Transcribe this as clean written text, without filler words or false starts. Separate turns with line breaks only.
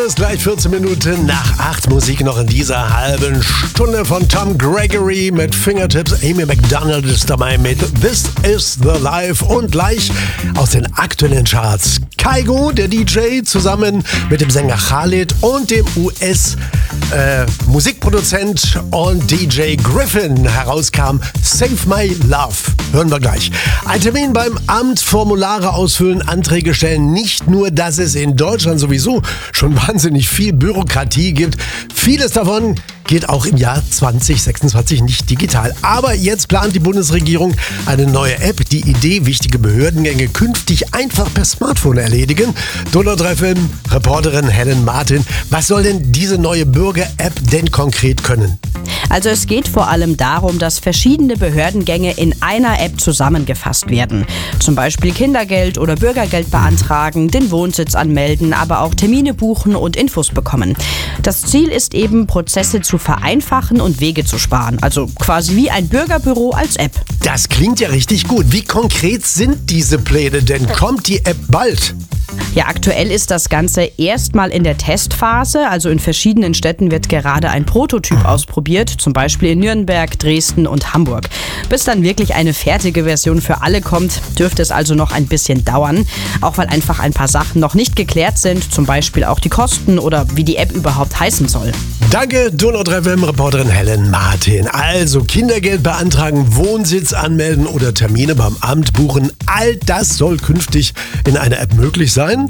Es ist gleich 14 Minuten nach 8. Musik noch in dieser halben Stunde von Tom Gregory mit Fingertips. Amy McDonald ist dabei mit This Is The Life und gleich aus den aktuellen Charts Kygo, der DJ, zusammen mit dem Sänger Khalid und dem US-Musikproduzent und DJ Griffin herauskam Save My Love. Hören wir gleich. Ein Termin beim Amt, Formulare ausfüllen, Anträge stellen. Nicht nur, dass es in Deutschland sowieso schon wahnsinnig viel Bürokratie gibt. Vieles davon geht auch im Jahr 2026 nicht digital. Aber jetzt plant die Bundesregierung eine neue App. Die Idee, wichtige Behördengänge künftig einfach per Smartphone erledigen. Donau 3 FM Reporterin Helen Martin. Was soll denn diese neue Bürger-App denn konkret können?
Also es geht vor allem darum, dass verschiedene Behördengänge in einer App zusammengefasst werden. Zum Beispiel Kindergeld oder Bürgergeld beantragen, den Wohnsitz anmelden, aber auch Termine buchen und Infos bekommen. Das Ziel ist eben, Prozesse zu vereinfachen und Wege zu sparen. Also quasi wie ein Bürgerbüro als App.
Das klingt ja richtig gut. Wie konkret sind diese Pläne denn? Kommt die App bald?
Ja, aktuell ist das Ganze erstmal in der Testphase. Also in verschiedenen Städten wird gerade ein Prototyp ausprobiert, zum Beispiel in Nürnberg, Dresden und Hamburg. Bis dann wirklich eine fertige Version für alle kommt, dürfte es also noch ein bisschen dauern. Auch weil einfach ein paar Sachen noch nicht geklärt sind, zum Beispiel auch die Kosten oder wie die App überhaupt heißen soll.
Danke, Donau 3 FM Reporterin Helen Martin. Also Kindergeld beantragen, Wohnsitz anmelden oder Termine beim Amt buchen. All das soll künftig in einer App möglich sein.